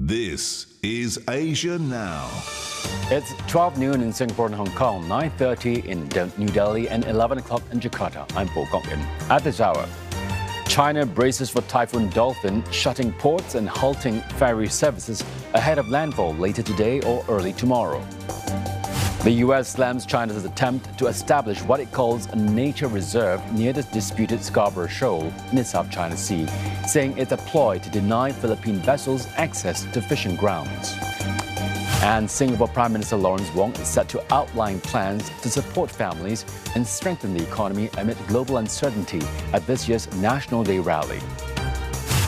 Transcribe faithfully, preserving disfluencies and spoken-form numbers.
This is Asia Now. It's twelve noon in Singapore and Hong Kong, nine thirty in New Delhi and eleven o'clock in Jakarta. I'm Po Gok In. At this hour, China braces for Typhoon Dolphin, shutting ports and halting ferry services ahead of landfall later today or early tomorrow. The U S slams China's attempt to establish what it calls a nature reserve near the disputed Scarborough Shoal in the South China Sea, saying it's a ploy to deny Philippine vessels access to fishing grounds. And Singapore Prime Minister Lawrence Wong is set to outline plans to support families and strengthen the economy amid global uncertainty at this year's National Day rally.